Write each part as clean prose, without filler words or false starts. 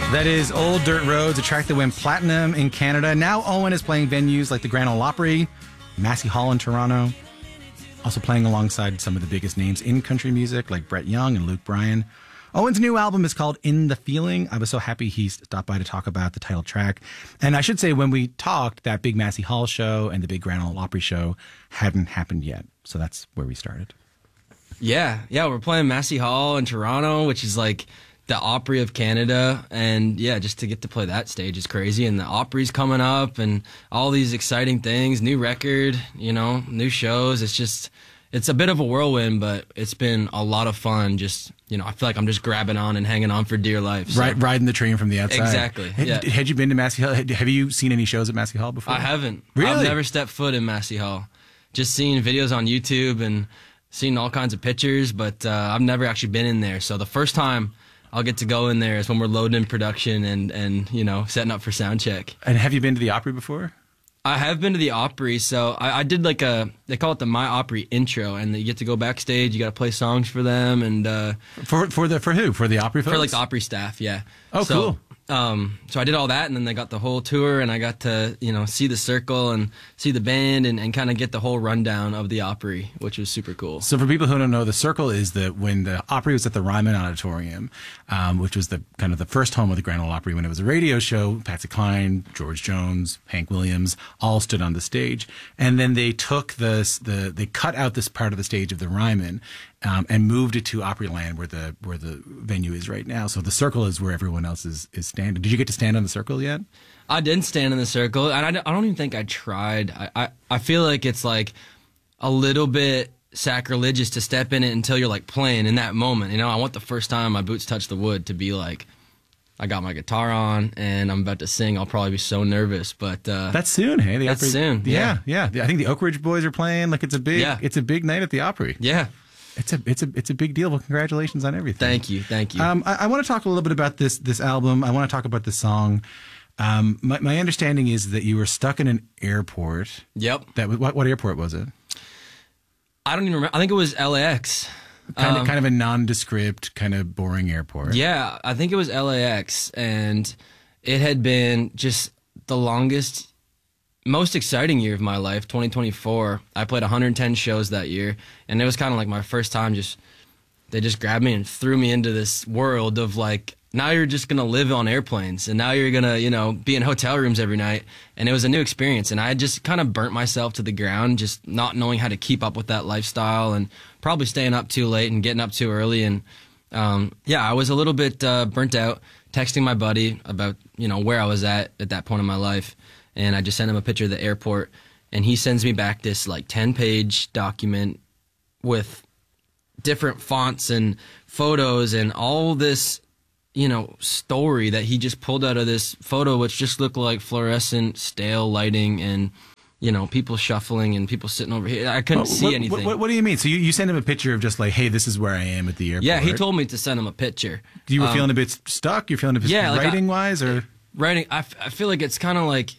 That is Old Dirt Roads, a track that went platinum in Canada. Now Owen is playing venues like the Grand Ole Opry, Massey Hall in Toronto. Also playing alongside some of the biggest names in country music like Brett Young and Luke Bryan. Owen's new album is called In the Feeling. I was so happy he stopped by to talk about the title track. And I should say, when we talked, that big Massey Hall show and the big Grand Ole Opry show hadn't happened yet. So that's where we started. Yeah, we're playing Massey Hall in Toronto, which is like the Opry of Canada, and yeah, just to get to play that stage is crazy. And the Opry's coming up, and all these exciting things, new record, new shows. It's a bit of a whirlwind, but it's been a lot of fun. Just, I feel like I'm just grabbing on and hanging on for dear life. So. Right, riding the train from the outside. Exactly. Yeah. Had you been to Massey Hall? Have you seen any shows at Massey Hall before? I haven't. Really? I've never stepped foot in Massey Hall. Just seeing videos on YouTube and seeing all kinds of pictures, but I've never actually been in there. So the first time I'll get to go in there is when we're loading in production and setting up for sound check. And have you been to the Opry before? I have been to the Opry, so I did they call it the My Opry intro, and you get to go backstage, you got to play songs for them, and for who? For the Opry folks? For like the Opry staff, yeah. Oh, so, cool. So I did all that, and then they got the whole tour, and I got to see the circle and see the band and kind of get the whole rundown of the Opry, which was super cool. So for people who don't know, the circle is when the Opry was at the Ryman Auditorium, which was the kind of the first home of the Grand Ole Opry when it was a radio show. Patsy Cline, George Jones, Hank Williams all stood on the stage, and then they took they cut out this part of the stage of the Ryman. And moved it to Opryland, where the venue is right now. So the circle is where everyone else is standing. Did you get to stand on the circle yet? I didn't stand in the circle, and I don't even think I tried. I feel like it's like a little bit sacrilegious to step in it until you're like playing in that moment. I want the first time my boots touch the wood to be like, I got my guitar on and I'm about to sing. I'll probably be so nervous, but that's soon, hey? That's soon. Yeah. I think the Oak Ridge Boys are playing. Like it's a big night at the Opry. Yeah. It's a big deal. Well, congratulations on everything. Thank you. I want to talk a little bit about this album. I want to talk about the song. My understanding is that you were stuck in an airport. Yep. What airport was it? I don't even remember. I think it was LAX. Kind of a nondescript, kind of boring airport. Yeah, I think it was LAX, and it had been just the longest, most exciting year of my life, 2024. I played 110 shows that year, and it was kind of like my first time. They just grabbed me and threw me into this world of like, now you're just gonna live on airplanes, and now you're gonna be in hotel rooms every night. And it was a new experience, and I had just kind of burnt myself to the ground, just not knowing how to keep up with that lifestyle, and probably staying up too late and getting up too early. And I was a little bit burnt out. Texting my buddy about where I was at that point in my life. And I just sent him a picture of the airport, and he sends me back this like 10-page document with different fonts and photos and all this, story that he just pulled out of this photo, which just looked like fluorescent, stale lighting and, people shuffling and people sitting over here. I couldn't see anything. What do you mean? So you sent him a picture of just like, hey, this is where I am at the airport. Yeah, he told me to send him a picture. You were feeling a bit stuck? You're feeling a bit writing-wise? Or writing, I feel like it's kind of like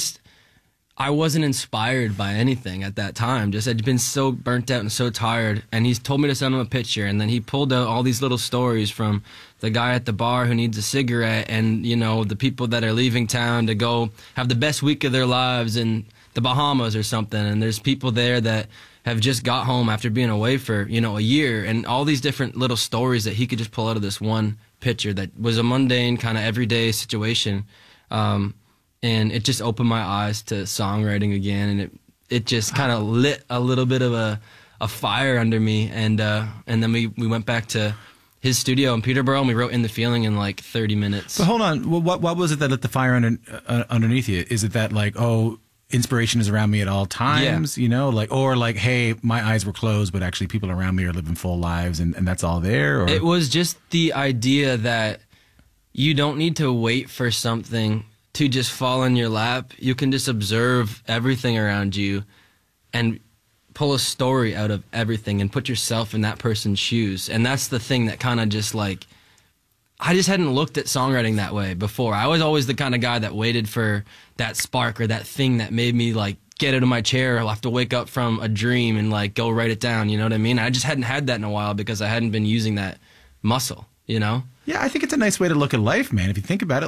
I wasn't inspired by anything at that time. Just I'd been so burnt out and so tired, and he's told me to send him a picture, and then he pulled out all these little stories from the guy at the bar who needs a cigarette, and the people that are leaving town to go have the best week of their lives in the Bahamas or something, and there's people there that have just got home after being away for a year, and all these different little stories that he could just pull out of this one picture that was a mundane kind of everyday situation. And it just opened my eyes to songwriting again, and it just kind of lit a little bit of a fire under me, and then we went back to his studio in Peterborough, and we wrote In the Feeling in like 30 minutes. But hold on, what was it that lit the fire underneath you? Is it that like, inspiration is around me at all times, or like, hey, my eyes were closed, but actually people around me are living full lives, and that's all there? Or? It was just the idea that you don't need to wait for something to just fall in your lap. You can just observe everything around you and pull a story out of everything and put yourself in that person's shoes. And that's the thing that kind of just like, I just hadn't looked at songwriting that way before. I was always the kind of guy that waited for that spark or that thing that made me like get out of my chair. I'll have to wake up from a dream and like go write it down. You know what I mean? I just hadn't had that in a while because I hadn't been using that muscle, Yeah, I think it's a nice way to look at life, man. If you think about it,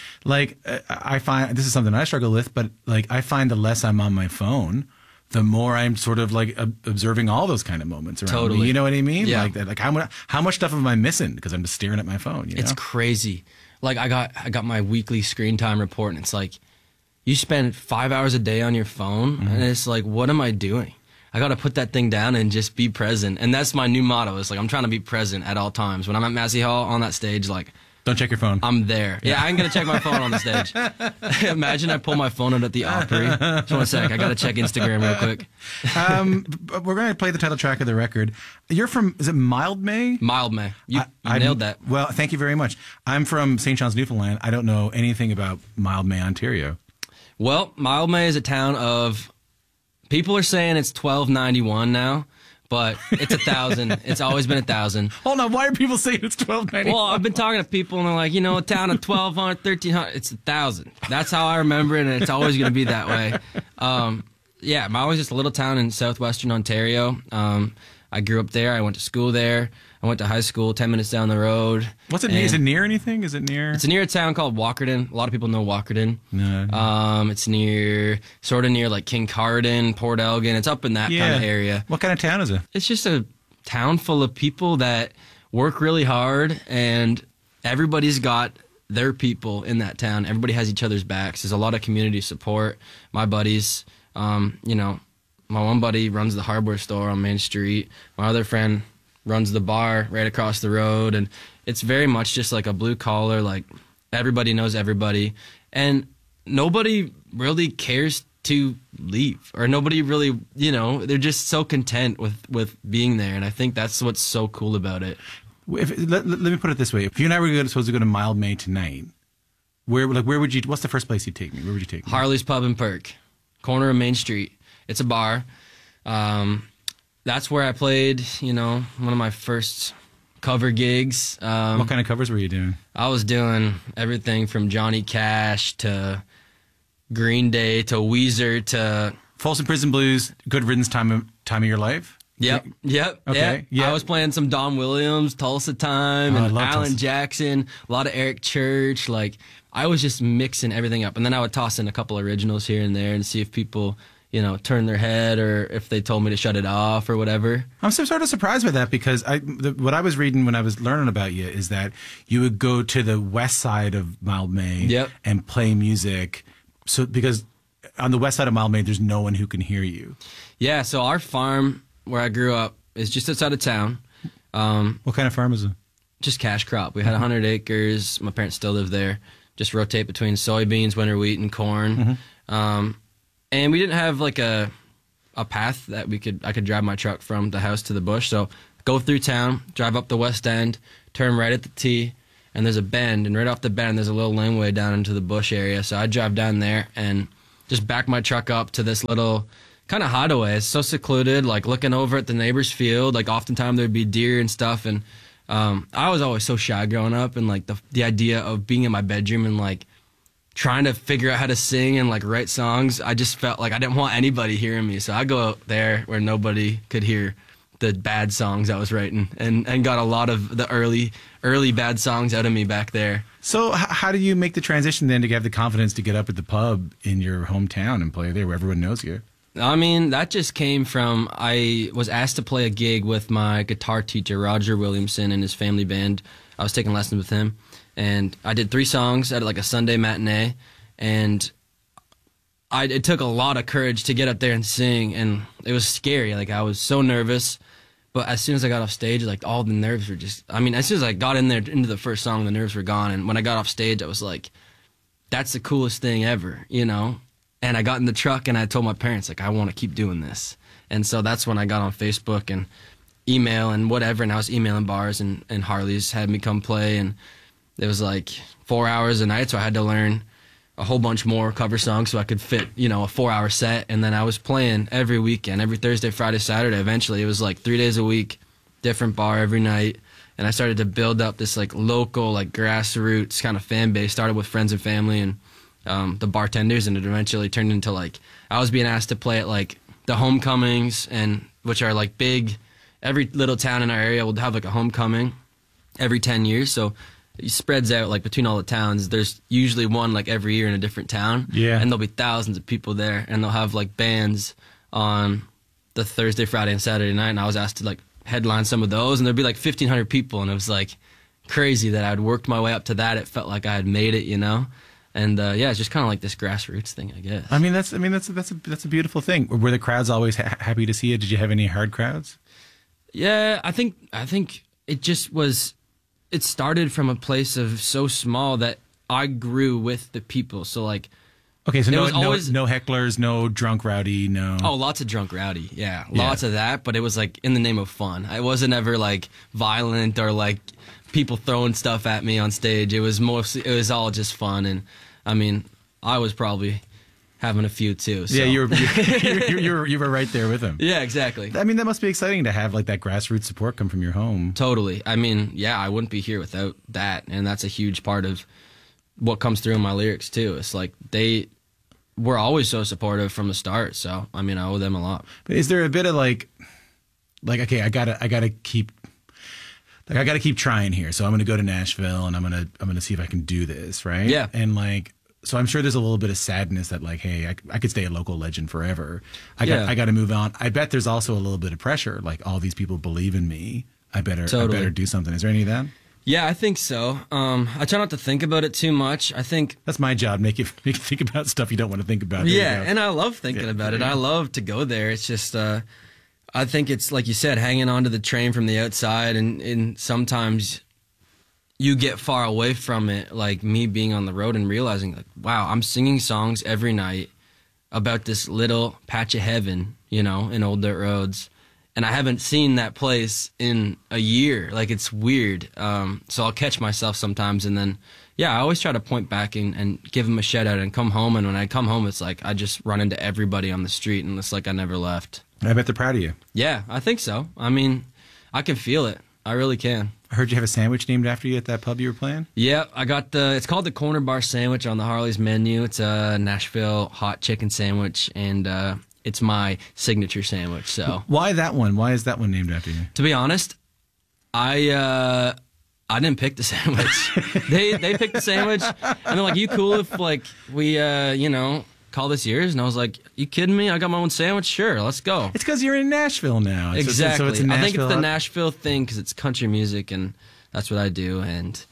I find this is something I struggle with, but like I find the less I'm on my phone, the more I'm sort of like observing all those kind of moments around me. You know what I mean? Yeah. Like that. Like how much stuff am I missing because I'm just staring at my phone? You know? It's crazy. Like I got my weekly screen time report, and it's like you spend 5 hours a day on your phone, and it's like, what am I doing? I got to put that thing down and just be present. And that's my new motto. It's like, I'm trying to be present at all times. When I'm at Massey Hall on that stage, like, don't check your phone. I'm there. Yeah, I ain't going to check my phone on the stage. Imagine I pull my phone out at the Opry. Just one sec. I got to check Instagram real quick. We're going to play the title track of the record. You're from, is it Mildmay? Mildmay. You nailed that. Well, thank you very much. I'm from St. John's, Newfoundland. I don't know anything about Mildmay, Ontario. Well, Mildmay is a town of... People are saying it's 1291 now, but it's 1,000. It's always been 1,000. Hold on, why are people saying it's 1291? Well, I've been talking to people, and they're like, a town of 1,200, 1,300, it's 1,000. That's how I remember it, and it's always going to be that way. Yeah, Mildmay's just a little town in southwestern Ontario. I grew up there. I went to school there. I went to high school 10 minutes down the road. What's it near? Is it near anything? Is it near? It's near a town called Walkerton. A lot of people know Walkerton. No. It's sort of near like Kincardine, Port Elgin. It's up in that kind of area. What kind of town is it? It's just a town full of people that work really hard, and everybody's got their people in that town. Everybody has each other's backs. There's a lot of community support. My buddies, my one buddy runs the hardware store on Main Street. My other friend runs the bar right across the road, and it's very much just like a blue collar, like everybody knows everybody, and nobody really cares to leave, or nobody really, they're just so content with being there, and I think that's what's so cool about it. Let me put it this way: if you and I were supposed to go to Mildmay tonight, where would you? What's the first place you'd take me? Where would you take me? Harley's Pub and Perk, corner of Main Street. It's a bar. That's where I played, one of my first cover gigs. What kind of covers were you doing? I was doing everything from Johnny Cash to Green Day to Weezer to... Folsom Prison Blues, Good Riddance, time of your life? Yep. Okay. Yeah. I was playing some Don Williams, Tulsa Time, and Alan Tulsa. Jackson, a lot of Eric Church. Like, I was just mixing everything up. And then I would toss in a couple originals here and there and see if people... turn their head, or if they told me to shut it off or whatever. I'm so sort of surprised by that, because what I was reading when I was learning about you is that you would go to the west side of Mildmay and play music. So because on the west side of Mildmay, there's no one who can hear you. Yeah, so our farm where I grew up is just outside of town. What kind of farm is it? Just cash crop. We had 100 acres. My parents still live there. Just rotate between soybeans, winter wheat, and corn. And we didn't have like a path that I could drive my truck from the house to the bush. So go through town, drive up the west end, turn right at the T, and there's a bend. And right off the bend, there's a little laneway down into the bush area. So I drive down there and just back my truck up to this little kind of hideaway. It's so secluded, like looking over at the neighbor's field. Like oftentimes there'd be deer and stuff. And I was always so shy growing up, and like the idea of being in my bedroom and like trying to figure out how to sing and like write songs, I just felt like I didn't want anybody hearing me. So I go out there where nobody could hear the bad songs I was writing, and got a lot of the early bad songs out of me back there. So how do you make the transition then to have the confidence to get up at the pub in your hometown and play there where everyone knows you? I mean, that just came from, I was asked to play a gig with my guitar teacher, Roger Williamson, and his family band. I was taking lessons with him. And I did 3 songs at like a Sunday matinee, and it took a lot of courage to get up there and sing, and it was scary. Like, I was so nervous, but as soon as I got off stage, like, all the nerves were just, as soon as I got in there into the first song, the nerves were gone, and when I got off stage, I was like, that's the coolest thing ever, And I got in the truck, and I told my parents, like, I want to keep doing this. And so that's when I got on Facebook and email and whatever, and I was emailing bars, and Harley's had me come play, and it was like 4 hours a night, so I had to learn a whole bunch more cover songs so I could fit, a 4-hour set. And then I was playing every weekend, every Thursday, Friday, Saturday. Eventually, it was like 3 days a week, different bar every night. And I started to build up this like local, like grassroots kind of fan base. Started with friends and family and the bartenders, and it eventually turned into like I was being asked to play at like the homecomings, and which are like big. Every little town in our area will have like a homecoming every 10 years. So it spreads out like between all the towns. There's usually one like every year in a different town. Yeah. And there'll be thousands of people there, and they'll have like bands on the Thursday, Friday, and Saturday night. And I was asked to like headline some of those, and there'd be like 1,500 people, and it was like crazy that I'd worked my way up to that. It felt like I had made it, you know. And yeah, it's just kind of like this grassroots thing, I guess. That's a beautiful thing. Were the crowds always happy to see you? Did you have any hard crowds? Yeah, I think it just was. It started from a place of so small that I grew with the people. So like, okay, so no hecklers, no drunk rowdy, no. Oh, lots of drunk rowdy, yeah, lots of that. But it was like in the name of fun. I wasn't ever like violent or like people throwing stuff at me on stage. It was all just fun, and I mean, I was probably having a few too. So. Yeah, you were right there with them. Yeah, exactly. I mean, that must be exciting to have like that grassroots support come from your home. Totally. I mean, yeah, I wouldn't be here without that, and that's a huge part of what comes through in my lyrics too. It's like they were always so supportive from the start. So I mean, I owe them a lot. But is there a bit of like okay, I gotta keep trying here. So I'm gonna go to Nashville and I'm gonna see if I can do this, right? Yeah. And like, so I'm sure there's a little bit of sadness that like, hey, I could stay a local legend forever. I got to move on. I bet there's also a little bit of pressure. Like all these people believe in me. I better do something. Is there any of that? Yeah, I think so. I try not to think about it too much. I think that's my job. Make you think about stuff you don't want to think about. Yeah, and I love thinking about it. I love to go there. It's just, I think it's like you said, hanging onto the train from the outside, and sometimes you get far away from it, like me being on the road and realizing, like, wow, I'm singing songs every night about this little patch of heaven, you know, in Old Dirt Roads. And I haven't seen that place in a year. Like, it's weird. So I'll catch myself sometimes. And then, yeah, I always try to point back and give them a shout out and come home. And when I come home, it's like I just run into everybody on the street and it's like I never left. I bet they're proud of you. Yeah, I think so. I mean, I can feel it. I really can. I heard you have a sandwich named after you at that pub you were playing? Yeah, I got it's called the Corner Bar Sandwich on the Harley's menu. It's a Nashville hot chicken sandwich, and it's my signature sandwich. So why that one? Why is that one named after you? To be honest, I didn't pick the sandwich. they picked the sandwich, and they're like, "You cool if like we call this yours?" And I was like, "You kidding me? I got my own sandwich. Sure, let's go." It's because you're in Nashville now. Exactly. So it's a Nashville. I think it's the Nashville thing because it's country music, and that's what I do. And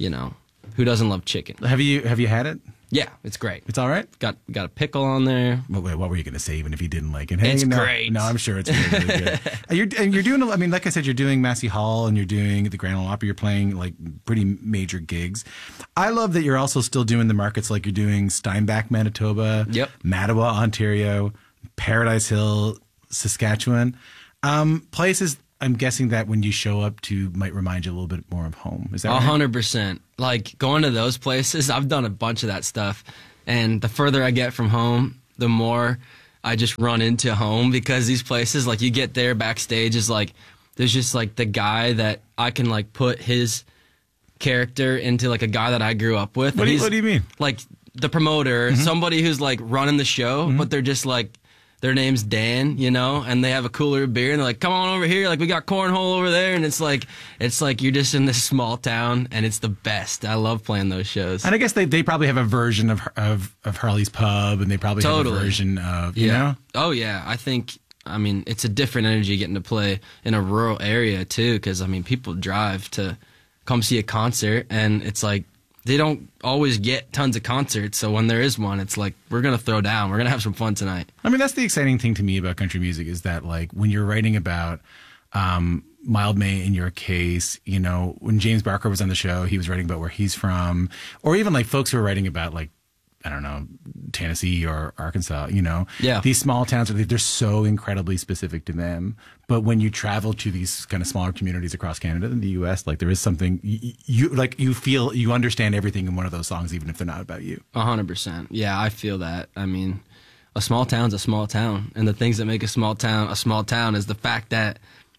who doesn't love chicken? Have you had it? Yeah, it's great. It's all right? Got a pickle on there. Wait, what were you going to say even if you didn't like it? Hey, it's great. No, I'm sure it's really good. You're doing, I mean, like I said, you're doing Massey Hall and you're doing the Grand Ole Opry. You're playing like pretty major gigs. I love that you're also still doing the markets like you're doing Steinbach, Manitoba, yep. Mattawa, Ontario, Paradise Hill, Saskatchewan. Places I'm guessing that when you show up to might remind you a little bit more of home. Is that right? 100%. Like going to those places, I've done a bunch of that stuff. And the further I get from home, the more I just run into home because these places, like you get there backstage is like, there's just like the guy that I can like put his character into like a guy that I grew up with. What do you mean? Like the promoter, somebody who's like running the show, but they're just like, their name's Dan, and they have a cooler beer, and they're like, "Come on over here, like we got cornhole over there," and it's like you're just in this small town, and it's the best. I love playing those shows. And I guess they probably have a version of Harley's Pub, and they probably have a version of you know. Oh yeah, I mean, it's a different energy getting to play in a rural area too, because I mean, people drive to come see a concert, and it's like. They don't always get tons of concerts, so when there is one, it's like, we're going to throw down. We're going to have some fun tonight. I mean, that's the exciting thing to me about country music is that, like, when you're writing about Mildmay in your case, when James Barker was on the show, he was writing about where he's from, or even, like, folks who are writing about, like, I don't know, Tennessee or Arkansas, Yeah. These small towns, they're so incredibly specific to them. But when you travel to these kind of smaller communities across Canada and the U.S., like there is something you feel, you understand everything in one of those songs, even if they're not about you. 100%. Yeah, I feel that. I mean, a small town's a small town. And the things that make a small town is the fact that,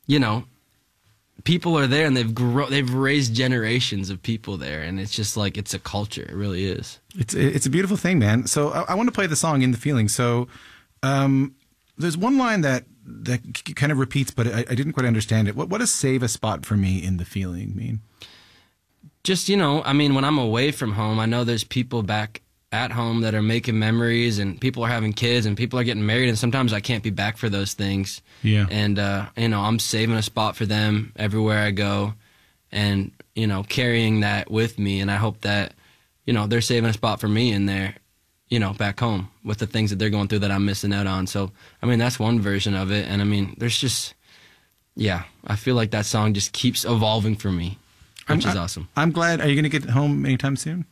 people are there and they've raised generations of people there, and it's just like it's a culture. It really is. It's a beautiful thing, man. So I want to play the song "In the Feeling." So there's one line that kind of repeats, but I didn't quite understand it. What does "save a spot for me in the feeling" mean? just, you know, I mean, when I'm away from home, I know there's people back at home that are making memories, and people are having kids, and people are getting married, and sometimes I can't be back for those things. Yeah. And, you know, I'm saving a spot for them everywhere I go and, you know, carrying that with me. And I hope that, you know, they're saving a spot for me in there, you know, back home with the things that they're going through that I'm missing out on. So, I mean, that's one version of it. And, I mean, there's just, yeah, I feel like that song just keeps evolving for me, which is awesome. I'm glad. Are you going to get home anytime soon?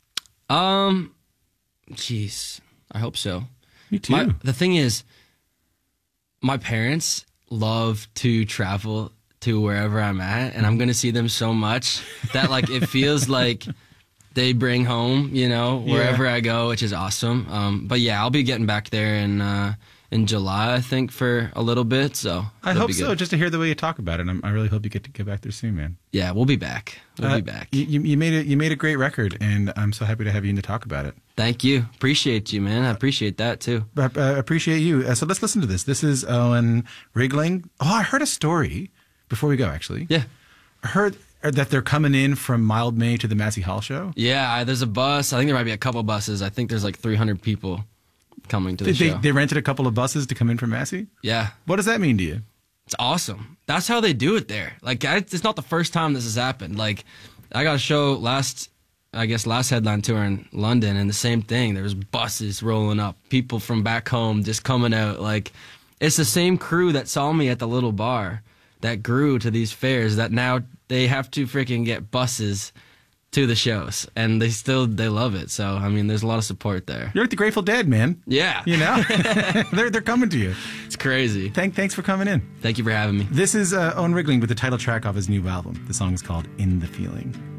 Jeez, I hope so. Me too. The thing is, my parents love to travel to wherever I'm at, and I'm going to see them so much that, like, it feels like they bring home, you know, wherever I go, which is awesome. But yeah, I'll be getting back there in July, I think, for a little bit. So I hope so, just to hear the way you talk about it. I really hope you get to get back there soon, man. Yeah, we'll be back. We'll be back. You made a great record, and I'm so happy to have you in to talk about it. Thank you. Appreciate you, man. I appreciate that too. I appreciate you. So let's listen to this. This is Owen Rigling. Oh, I heard a story before we go, actually. Yeah. I heard that they're coming in from Mildmay to the Massey Hall show. Yeah, there's a bus. I think there might be a couple buses. I think there's like 300 people coming to the show. They rented a couple of buses to come in from Massey? Yeah. What does that mean to you? It's awesome. That's how they do it there. Like, it's not the first time this has happened. Like, I got a show last headline tour in London, and the same thing. There was buses rolling up, people from back home just coming out. Like, it's the same crew that saw me at the little bar that grew to these fairs that now they have to freaking get buses to the shows, and they love it. So, I mean, there's a lot of support there. You're like the Grateful Dead, man. Yeah. You know? they're coming to you. It's crazy. Thanks for coming in. Thank you for having me. This is Owen Rigling with the title track off his new album. The song is called In the Feeling.